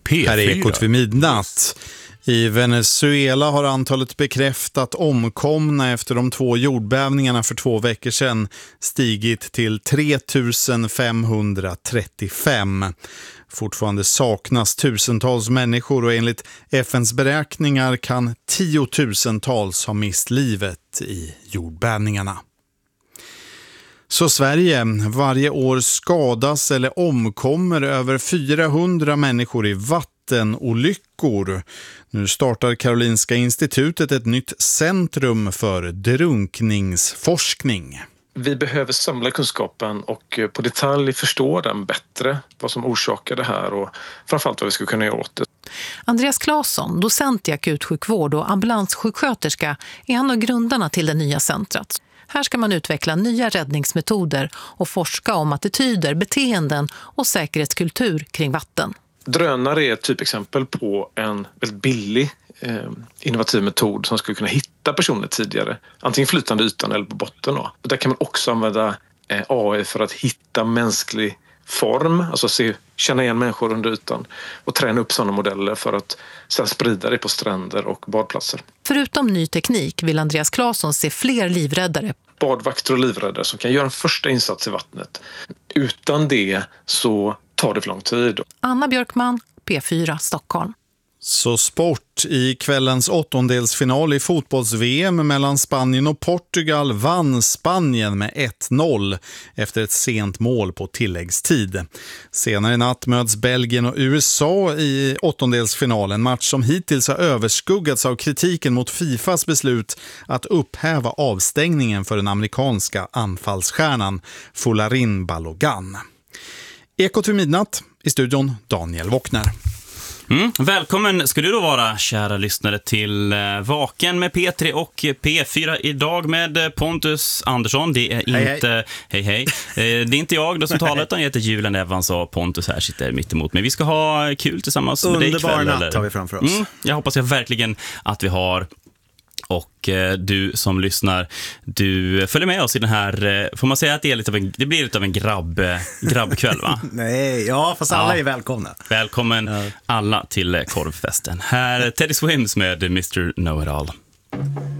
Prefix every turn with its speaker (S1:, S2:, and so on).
S1: P4.
S2: Här är Ekot vid midnatt. I Venezuela har antalet bekräftat omkomna efter de 2 jordbävningarna för 2 veckor sedan stigit till 3535. Fortfarande saknas tusentals människor och enligt FNs beräkningar kan 10-tusentals ha mist livet i jordbävningarna. Så Sverige, varje år skadas eller omkommer över 400 människor i vattenolyckor. Nu startar Karolinska institutet ett nytt centrum för drunkningsforskning.
S3: Vi behöver samla kunskapen och på detalj förstå den bättre, vad som orsakar det här och framförallt vad vi ska kunna göra åt det.
S4: Andreas Claesson, docent i akutsjukvård och ambulanssjuksköterska, är en av grundarna till det nya centret. Här ska man utveckla nya räddningsmetoder och forska om attityder, beteenden och säkerhetskultur kring vatten.
S3: Drönare är ett typexempel på en väldigt billig innovativ metod som skulle kunna hitta personer tidigare. Antingen flytande ytan eller på botten. Då. Och där kan man också använda AI för att hitta mänsklig form, alltså känna igen människor under ytan och träna upp sådana modeller för att sedan sprida det på stränder och badplatser.
S4: Förutom ny teknik vill Andreas Claesson se fler livräddare.
S3: Badvakter och livräddare som kan göra en första insats i vattnet. Utan det så tar det för lång tid.
S4: Anna Björkman, P4 Stockholm.
S2: Så sport. I kvällens 8-delsfinal i fotbolls-VM mellan Spanien och Portugal vann Spanien med 1-0 efter ett sent mål på tilläggstid. Senare i natt möts Belgien och USA i 8-delsfinalen, en match som hittills har överskuggats av kritiken mot FIFAs beslut att upphäva avstängningen för den amerikanska anfallsstjärnan Folarin Balogun. Ekot vid midnatt, i studion Daniel Wockner.
S1: Välkommen ska du då vara, kära lyssnare, till Vaken med P3 och P4 idag med Pontus Andersson. Det är inte hej. Det är inte jag då som talar, utan jag heter Julian Evans och Pontus här sitter mitt emot mig. Vi ska ha kul tillsammans med dig ikväll.
S5: Underbar natt har vi framför oss.
S1: Jag hoppas jag verkligen att vi har. Och du som lyssnar, du följer med oss i den här, får man säga att det blir lite av en grabbkväll, va?
S5: Nej, fast alla är välkomna.
S1: Välkommen alla till korvfesten. Här Teddy Swims med Mr. Know-It-All.